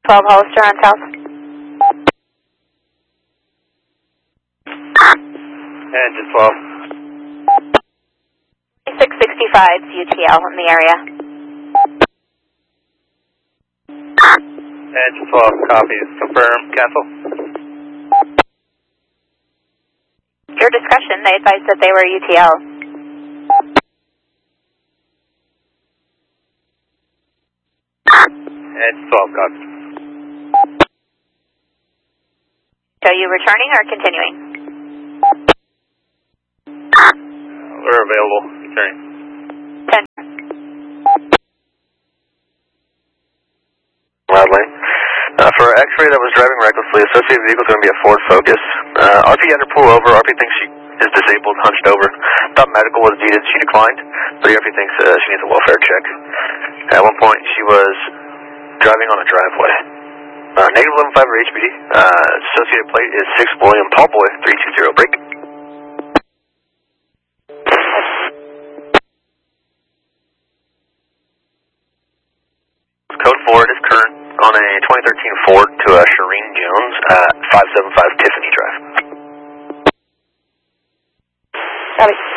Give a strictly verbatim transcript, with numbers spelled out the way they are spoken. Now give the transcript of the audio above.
twelve Hollister on south. Engine twelve. six sixty-five U T L in the area. Engine twelve, copies. Confirm, cancel. Your discretion, they advised that they were U T L. Engine twelve, copy. So you returning or continuing? We're available. Returning. ten. Loudly. Uh, for X-ray that was driving recklessly, associated vehicle is going to be a Ford Focus. Uh, R P had her pull over. R P thinks she is disabled, hunched over. Thought medical was needed. She declined, but the R P thinks uh, she needs a welfare check. At one point, she was driving on a driveway. Uh, negative eleven five for H P D. Uh, associated plate is six William Paul Boy three two zero. Break. Code Ford is current on a twenty thirteen Ford to uh, Shireen Jones at five seven five Tiffany Drive. Copy.